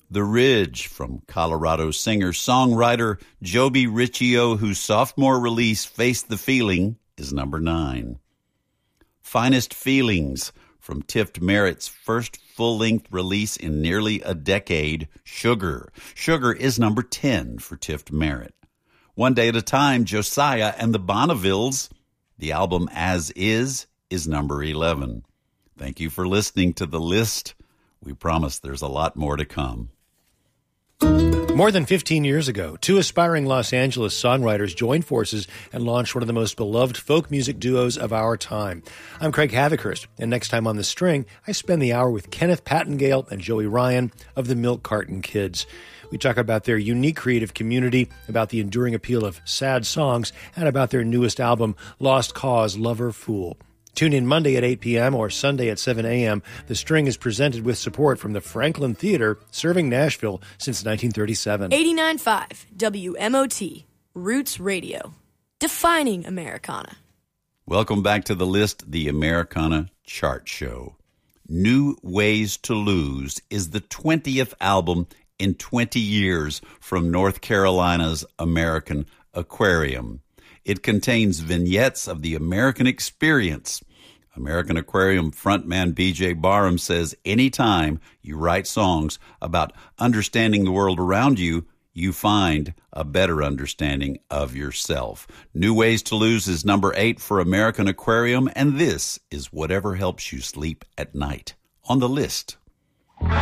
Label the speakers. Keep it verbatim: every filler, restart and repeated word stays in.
Speaker 1: The Ridge from Colorado singer-songwriter Joby Riccio, whose sophomore release, Face the Feeling, is number nine. Finest Feelings from Tift Merritt's first full-length release in nearly a decade, Sugar. Sugar is number ten for Tift Merritt. One Day at a Time, Josiah and the Bonnevilles. The album As Is is number eleven. Thank you for listening to The List. We promise there's a lot more to come.
Speaker 2: More than fifteen years ago, two aspiring Los Angeles songwriters joined forces and launched one of the most beloved folk music duos of our time. I'm Craig Havikhurst, and next time on The String, I spend the hour with Kenneth Pattengale and Joey Ryan of the Milk Carton Kids. We talk about their unique creative community, about the enduring appeal of sad songs, and about their newest album, Lost Cause, Lover, Fool. Tune in Monday at eight p.m. or Sunday at seven a.m. The String is presented with support from the Franklin Theater, serving Nashville since nineteen thirty-seven.
Speaker 3: eighty-nine point five W M O T, Roots Radio, defining Americana.
Speaker 1: Welcome back to The List, the Americana Chart Show. New Ways to Lose is the twentieth album in twenty years from North Carolina's American Aquarium. It contains vignettes of the American experience. American Aquarium frontman B J Barham says anytime you write songs about understanding the world around you, you find a better understanding of yourself. New Ways to Lose is number eight for American Aquarium, and this is Whatever Helps You Sleep at Night on The List.